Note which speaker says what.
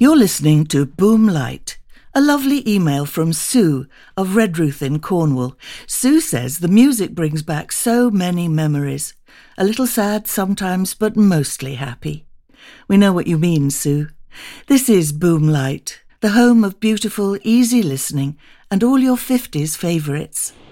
Speaker 1: You're listening to Boom Light, a lovely email from Sue of Redruth in Cornwall. Sue says the music brings back so many memories. A little sad sometimes, but mostly happy. We know what you mean, Sue. This is Boom Light, the home of beautiful, easy listening and all your 50s favourites.